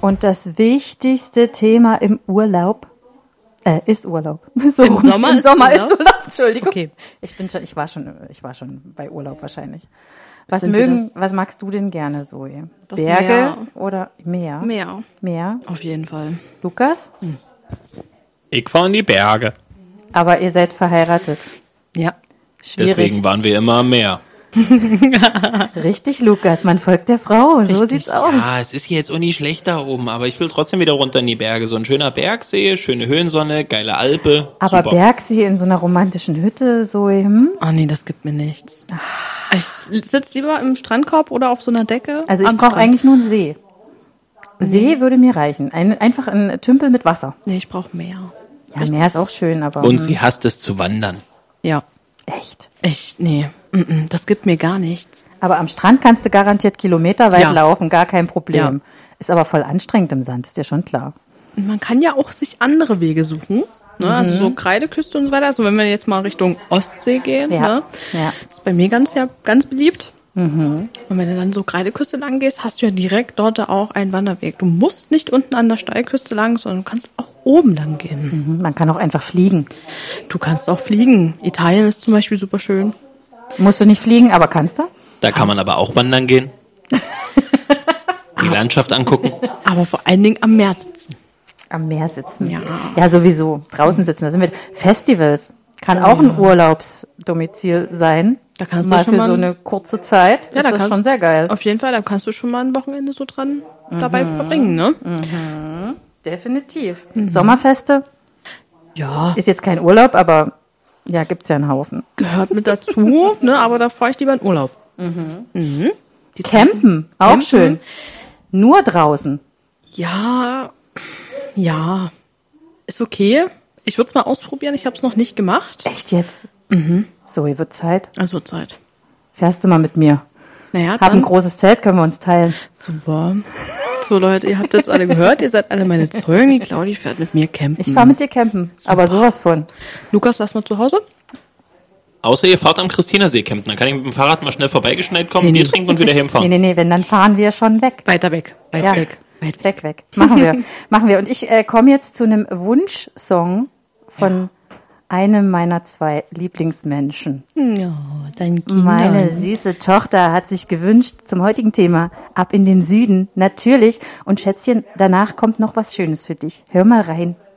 Und das wichtigste Thema im Urlaub ist Urlaub. So, Im Sommer ist Urlaub? Entschuldigung. Okay. Ich war schon bei Urlaub wahrscheinlich. Was Was magst du denn gerne, Zoe? Das Berge Meer. oder Meer? Meer? Auf jeden Fall. Lukas? Ich fahre in die Berge. Aber ihr seid verheiratet. Ja. Schwierig. Deswegen waren wir immer am Meer. Richtig, Lukas. Man folgt der Frau. So sieht's aus. Ja, es ist hier jetzt auch nicht schlecht da oben, aber ich will trotzdem wieder runter in die Berge. So ein schöner Bergsee, schöne Höhensonne, geile Alpe. Aber Super. Bergsee in so einer romantischen Hütte, Zoe, Oh nee, das gibt mir nichts. Ich sitze lieber im Strandkorb oder auf so einer Decke. Also ich am brauche Strand. eigentlich nur einen See. See würde mir reichen. Einfach ein Tümpel mit Wasser. Nee, ich brauche mehr. Ja, Meer ist auch schön, aber... Und sie hasst es zu wandern. Ja. Echt. Das gibt mir gar nichts. Aber am Strand kannst du garantiert kilometerweit Ja. laufen, gar kein Problem. Ja. Ist aber voll anstrengend im Sand, ist dir schon klar. Und man kann ja auch sich andere Wege suchen. Ne? Also so Kreideküste und so weiter. Also wenn wir jetzt mal Richtung Ostsee gehen, Ja. ne? Ja. Ist bei mir ganz beliebt. Und wenn du dann so Kreideküste lang gehst, hast du ja direkt dort auch einen Wanderweg. Du musst nicht unten an der Steilküste lang, sondern du kannst auch oben lang gehen. Man kann auch einfach fliegen. Du kannst auch fliegen. Italien ist zum Beispiel super schön. Musst du nicht fliegen, aber kannst du? Da kann man aber auch wandern gehen. Die Landschaft angucken. Aber vor allen Dingen am Meer sitzen. Am Meer sitzen. Ja. Ja, sowieso. Draußen sitzen. Da sind wir. Festivals kann auch ein Urlaubsdomizil sein. Da kannst mal du schon für mal so eine kurze Zeit. Ja, ist da das kann- schon sehr geil. Auf jeden Fall, da kannst du schon mal ein Wochenende so dran dabei verbringen, ne? Definitiv. Sommerfeste Ja, ist jetzt kein Urlaub, aber ja, gibt's ja einen Haufen. gehört mit dazu, ne? Aber da fahre ich lieber in Urlaub. Campen, auch Campen. schön. Nur draußen. Ja, ist okay. Ich würde es mal ausprobieren. Ich habe es noch nicht gemacht. Echt jetzt? So, hier wird Zeit. Also Zeit. Fährst du mal mit mir? Naja, Hab ein dann großes Zelt, können wir uns teilen. super. So Leute, ihr habt das alle gehört. Ihr seid alle meine Zeugen. Die Claudi fährt mit mir campen. Ich fahre mit dir campen, aber sowas von. Lukas, lass mal zu Hause. Außer ihr fahrt am Christinersee campen. Dann kann ich mit dem Fahrrad mal schnell vorbeigeschneit kommen, Bier trinken und wieder heimfahren. Nee, wenn, dann fahren wir schon weg. Weiter weg. Weit Ja. weg. Weit weg. Weg. Machen wir. Und ich komme jetzt zu einem Wunschsong von einem meiner 2 Lieblingsmenschen. Ja, dein Kinder. Meine süße Tochter hat sich gewünscht zum heutigen Thema Ab in den Süden. Natürlich. Und Schätzchen, danach kommt noch was Schönes für dich. Hör mal rein.